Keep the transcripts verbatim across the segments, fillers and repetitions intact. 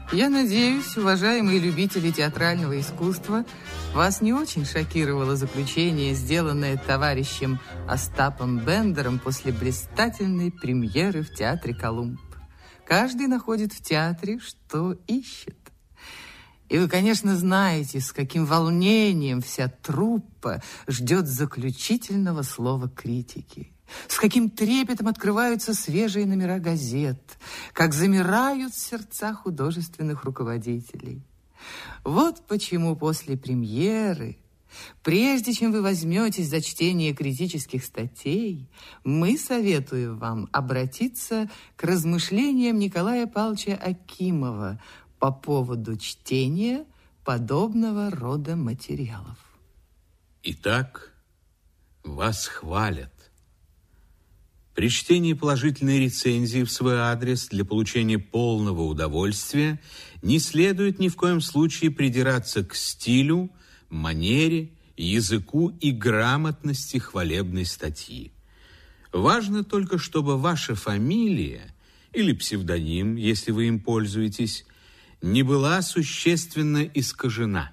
Я надеюсь, уважаемые любители театрального искусства, вас не очень шокировало заключение, сделанное товарищем Остапом Бендером после блистательной премьеры в театре «Колумб». Каждый находит в театре, что ищет. И вы, конечно, знаете, с каким волнением вся труппа ждет заключительного слова критики. С каким трепетом открываются свежие номера газет, как замирают сердца художественных руководителей. Вот почему после премьеры, прежде чем вы возьметесь за чтение критических статей, мы советуем вам обратиться к размышлениям Николая Павловича Акимова по поводу чтения подобного рода материалов. Итак, вас хвалят. При чтении положительной рецензии в свой адрес для получения полного удовольствия не следует ни в коем случае придираться к стилю, манере, языку и грамотности хвалебной статьи. Важно только, чтобы ваша фамилия или псевдоним, если вы им пользуетесь, не была существенно искажена.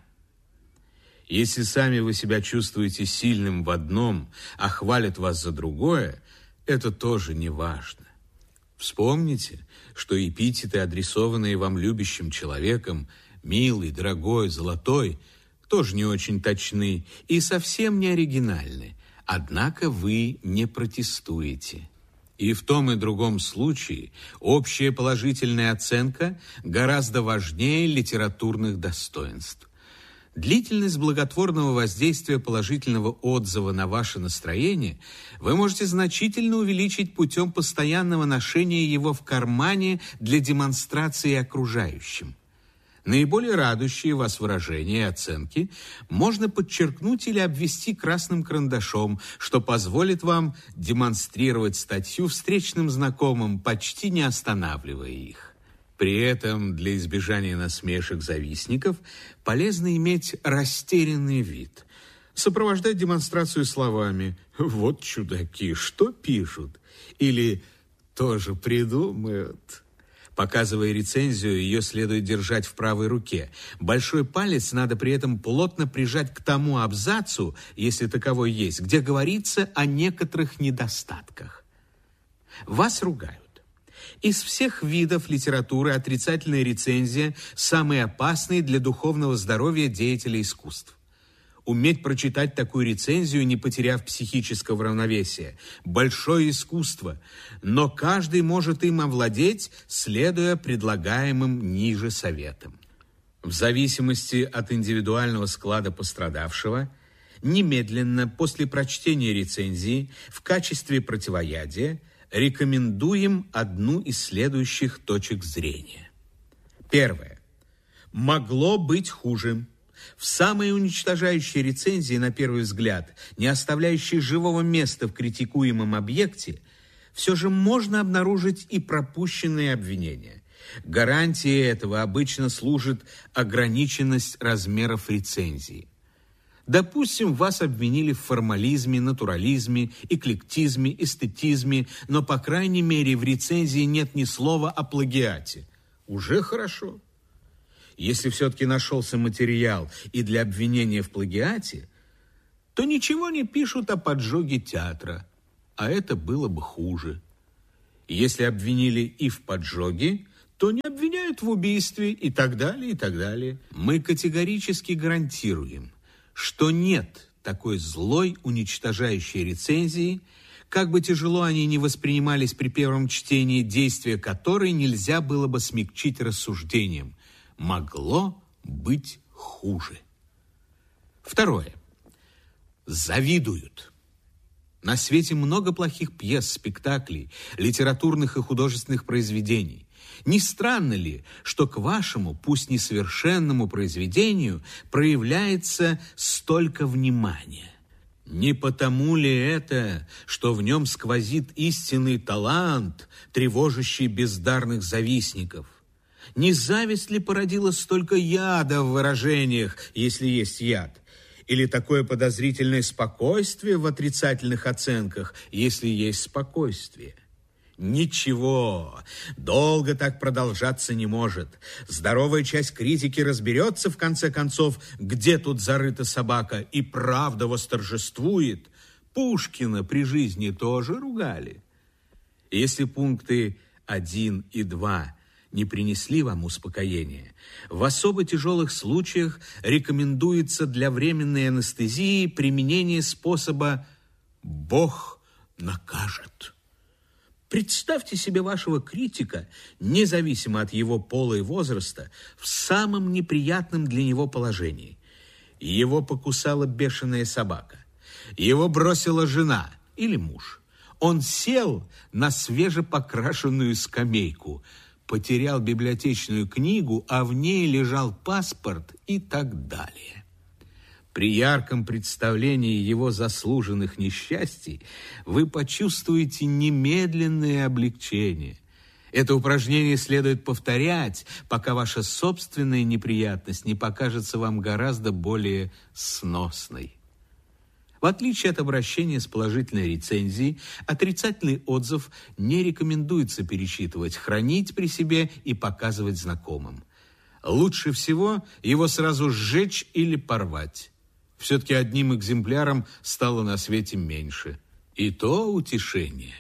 Если сами вы себя чувствуете сильным в одном, а хвалят вас за другое, это тоже не важно. Вспомните, что эпитеты, адресованные вам любящим человеком, милый, дорогой, золотой, тоже не очень точны и совсем не оригинальны. Однако вы не протестуете. И в том и другом случае общая положительная оценка гораздо важнее литературных достоинств. Длительность благотворного воздействия положительного отзыва на ваше настроение вы можете значительно увеличить путем постоянного ношения его в кармане для демонстрации окружающим. Наиболее радующие вас выражения и оценки можно подчеркнуть или обвести красным карандашом, что позволит вам демонстрировать статью встречным знакомым, почти не останавливая их. При этом для избежания насмешек завистников полезно иметь растерянный вид, сопровождать демонстрацию словами «вот чудаки, что пишут?» или «тоже придумают». Показывая рецензию, ее следует держать в правой руке. Большой палец надо при этом плотно прижать к тому абзацу, если таковой есть, где говорится о некоторых недостатках. Вас ругают. Из всех видов литературы отрицательная рецензия самый опасный для духовного здоровья деятелей искусств. Уметь прочитать такую рецензию, не потеряв психического равновесия, большое искусство, но каждый может им овладеть, следуя предлагаемым ниже советам. В зависимости от индивидуального склада пострадавшего, немедленно после прочтения рецензии в качестве противоядия рекомендуем одну из следующих точек зрения. Первое. Могло быть хуже. В самой уничтожающей рецензии, на первый взгляд, не оставляющей живого места в критикуемом объекте, все же можно обнаружить и пропущенные обвинения. Гарантией этого обычно служит ограниченность размеров рецензии. Допустим, вас обвинили в формализме, натурализме, эклектизме, эстетизме, но, по крайней мере, в рецензии нет ни слова о плагиате. Уже хорошо. Если все-таки нашелся материал и для обвинения в плагиате, то ничего не пишут о поджоге театра, а это было бы хуже. Если обвинили и в поджоге, то не обвиняют в убийстве и так далее, и так далее. Мы категорически гарантируем, что нет такой злой, уничтожающей рецензии, как бы тяжело они ни воспринимались при первом чтении, действия которой нельзя было бы смягчить рассуждением. Могло быть хуже. Второе. Завидуют. На свете много плохих пьес, спектаклей, литературных и художественных произведений. Не странно ли, что к вашему, пусть несовершенному произведению проявляется столько внимания? Не потому ли это, что в нем сквозит истинный талант, тревожащий бездарных завистников? Не зависть ли породила столько яда в выражениях, если есть яд? Или такое подозрительное спокойствие в отрицательных оценках, если есть спокойствие? Ничего, долго так продолжаться не может. Здоровая часть критики разберется, в конце концов, где тут зарыта собака, и правда восторжествует. Пушкина при жизни тоже ругали. Если пункты один и два не принесли вам успокоения, в особо тяжелых случаях рекомендуется для временной анестезии применение способа «Бог накажет». Представьте себе вашего критика, независимо от его пола и возраста, в самом неприятном для него положении. Его покусала бешеная собака, его бросила жена или муж. Он сел на свежепокрашенную скамейку, потерял библиотечную книгу, а в ней лежал паспорт и так далее. При ярком представлении его заслуженных несчастий вы почувствуете немедленное облегчение. Это упражнение следует повторять, пока ваша собственная неприятность не покажется вам гораздо более сносной. В отличие от обращения с положительной рецензией, отрицательный отзыв не рекомендуется перечитывать, хранить при себе и показывать знакомым. Лучше всего его сразу сжечь или порвать. Все-таки одним экземпляром стало на свете меньше. И то утешение.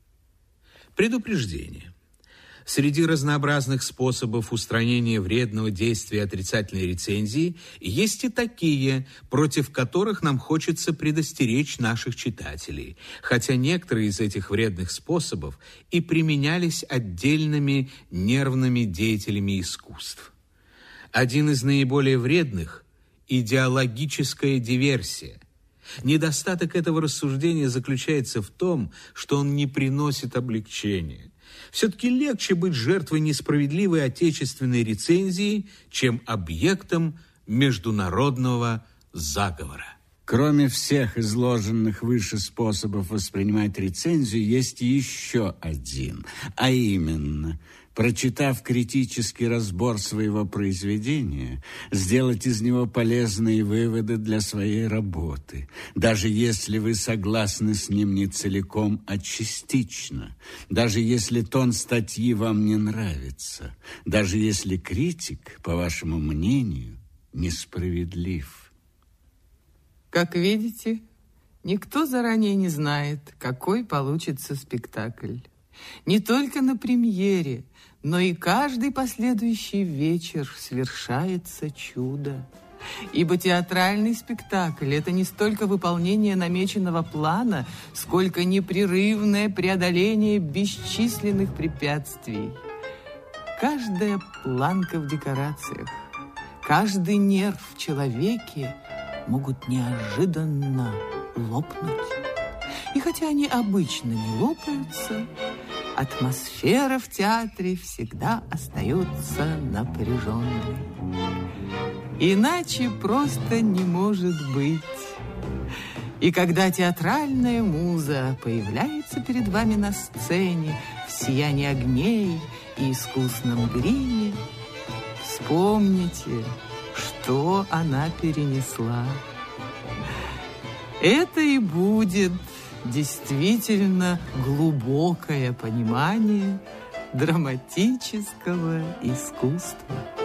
Предупреждение. Среди разнообразных способов устранения вредного действия отрицательной рецензии есть и такие, против которых нам хочется предостеречь наших читателей, хотя некоторые из этих вредных способов и применялись отдельными нервными деятелями искусств. Один из наиболее вредных – идеологическая диверсия. Недостаток этого рассуждения заключается в том, что он не приносит облегчения. Все-таки легче быть жертвой несправедливой отечественной рецензии, чем объектом международного заговора. Кроме всех изложенных выше способов воспринимать рецензию, есть еще один, а именно, прочитав критический разбор своего произведения, сделать из него полезные выводы для своей работы, даже если вы согласны с ним не целиком, а частично, даже если тон статьи вам не нравится, даже если критик, по вашему мнению, несправедлив. Как видите, никто заранее не знает, какой получится спектакль. Не только на премьере, но и каждый последующий вечер свершается чудо. Ибо театральный спектакль – это не столько выполнение намеченного плана, сколько непрерывное преодоление бесчисленных препятствий. Каждая планка в декорациях, каждый нерв в человеке могут неожиданно лопнуть. И хотя они обычно не лопаются, атмосфера в театре всегда остается напряженной. Иначе просто не может быть. И когда театральная муза появляется перед вами на сцене в сиянии огней и искусном гриме, вспомните, что она перенесла. Это и будет действительно глубокое понимание драматического искусства.